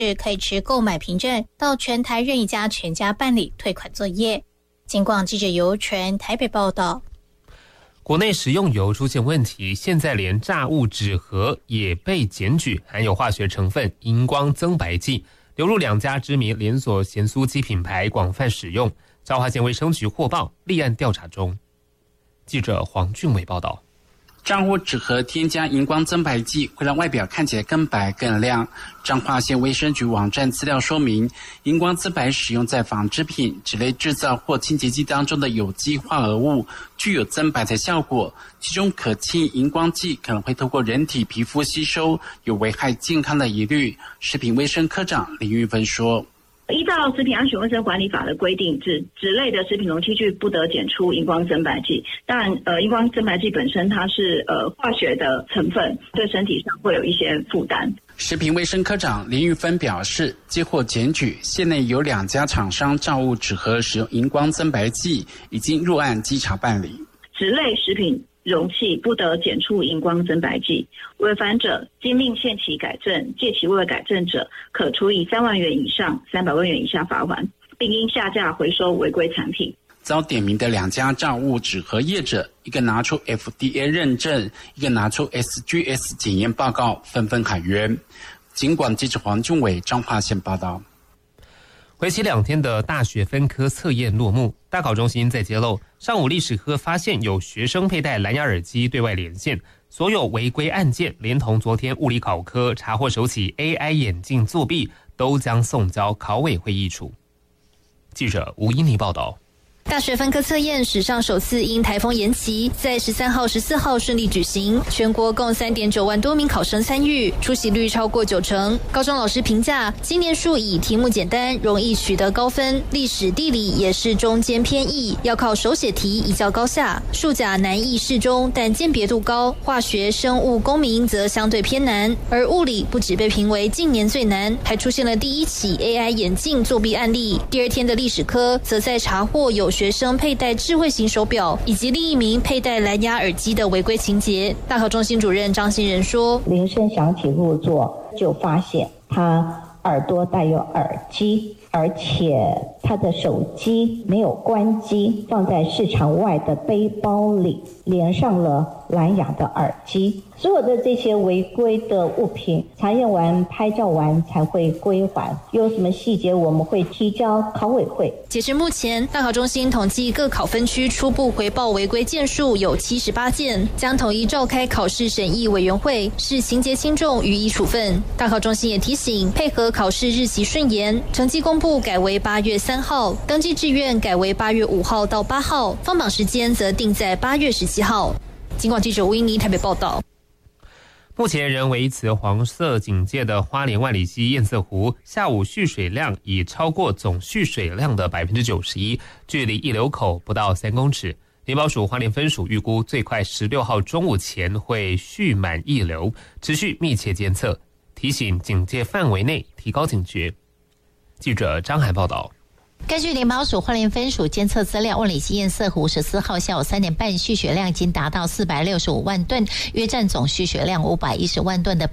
可以持购买凭证到全台任一家全家办理退款作业。警广记者尤纯台北报道。 国内食用油出现问题，现在连炸物纸盒也被检举含有化学成分荧光增白剂，流入2家知名连锁咸酥鸡品牌广泛使用。彰化县卫生局获报，立案调查中。记者黄俊伟报道。 炸物纸盒添加荧光增白剂，会让外表看起来更白更亮。彰化县卫生局网站资料说明，荧光增白使用在纺织品、纸类制造或清洁剂当中的有机化合物，具有增白的效果。其中可氢荧光剂可能会透过人体皮肤吸收，有危害健康的疑虑。食品卫生科长林玉芬说。 依照食品安全卫生管理法的规定，纸类的食品容器具不得检出荧光增白剂。当然，荧光增白剂本身它是化学的成分，对身体上会有一些负担。 食品卫生科长林玉芬表示，接获检举，县内有2家厂商炸物纸盒使用荧光增白剂，已经入案稽查办理。 纸类食品容器不得检出荧光增白剂，违反者经令限期改正，届期未改正者，可处以3万元以上300万元以下罚款，并应下架回收违规产品。 遭点名的2家炸物纸盒业者，一个拿出 FDA 认证，一个拿出 SGS 检验报告，纷纷喊冤。警广记者黄俊伟彰化县报道。 为期2天的大学分科测验落幕，大考中心在揭露，上午历史科发现有学生佩戴蓝牙耳机对外连线，所有违规案件连同昨天物理考科查获首起 AI 眼镜作弊，都将送交考委会议处。记者吴英妮报道。 大学分科测验史上首次因台风延期，在13号、14号顺利举行，全国共3.9万多名考生参与，出席率超过90%。高中老师评价，今年数以题目简单，容易取得高分，历史、地理也是中间偏易，要靠手写题一较高下。数甲难易适中，但鉴别度高，化学、生物、公民则相对偏难。而物理不只被评为近年最难，还出现了第1起 AI 眼镜作弊案例。第2天的历史科，则在查获有学生佩戴智慧型手表以及另一名佩戴蓝牙耳机的违规情节。大考中心主任张新仁说， 铃声响起入座，就发现他耳朵带有耳机，而且他的手机没有关机，放在市场外的背包里，连上了蓝牙的耳机。所有的这些违规的物品查验完、拍照完才会归还，有什么细节我们会提交考委会。 截至目前，大考中心统计各考分区初步回报违规件数有78件，将统一召开考试审议委员会，视情节轻重予以处分。大考中心也提醒，配合考试日期顺延，成绩公布改为8月3号，登记志愿改为8月5号到8号，放榜时间则定在8月17号。警广记者吴英妮台北报道。 目前仍维持黄色警戒的花莲万里溪堰塞湖，下午蓄水量已超过总蓄水量的91%，距离溢流口不到3公尺。联保署花莲分署预估最快16号中午前会蓄满溢流，持续密切监测，提醒警戒范围内提高警觉。记者张海报道。 根据联保署花莲分署监测资料，万里溪堰塞湖14号下午3点半蓄水量已经达到465万吨，约占总蓄水量510万吨的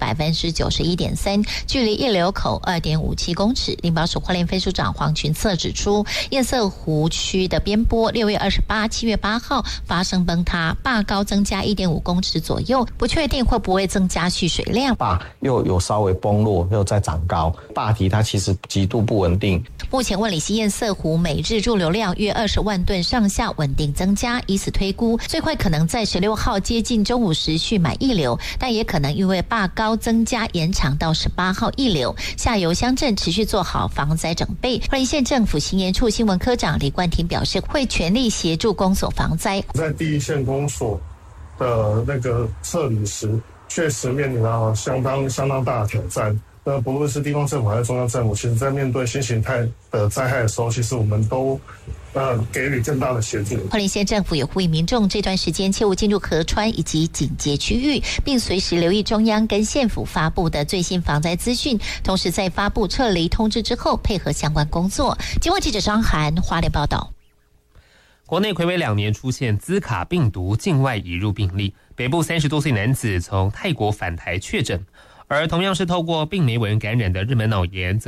91.3%，距离溢流口2.57公尺。联保署花莲分署长黄群策指出，堰塞湖区的边坡6月28、7月8号发生崩塌，坝高增加1.5公尺左右，不确定会不会增加蓄水量。 坝又有稍微崩落，又再长高，坝体它其实极度不稳定。 目前万里溪堰塞湖每日驻流量约20万吨上下，稳定增加，以此推估最快可能在16号接近中午时蓄满溢流，但也可能因为坝高增加延长到18号溢流。下游乡镇持续做好防灾准备。花莲县政府新研处新闻科长李冠廷表示，会全力协助公所防灾。 在第一线公所的那个撤离时，确实面临到相当大的挑战。不论是地方政府还是中央政府，其实在面对新形态的灾害的时候，其实我们都给予更大的协助。 花莲县政府也呼吁民众这段时间切勿进入河川以及警戒区域，并随时留意中央跟县府发布的最新防灾资讯，同时在发布撤离通知之后配合相关工作。警广记者张涵花莲报道。 国内睽违2年出现兹卡病毒境外移入病例，北部30多岁男子从泰国返台确诊。 而同样是透过病媒蚊感染的日本脑炎